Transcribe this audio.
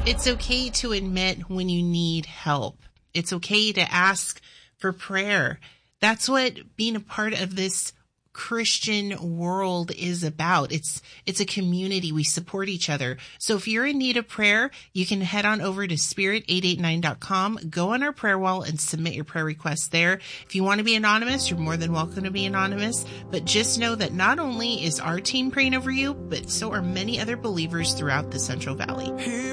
It's okay to admit when you need help. It's okay to ask for prayer. That's what being a part of this Christian world is about. It's a community. We support each other. So if you're in need of prayer, you can head on over to spirit889.com, go on our prayer wall and submit your prayer requests there. If you want to be anonymous, you're more than welcome to be anonymous. But just know that not only is our team praying over you, but so are many other believers throughout the Central Valley.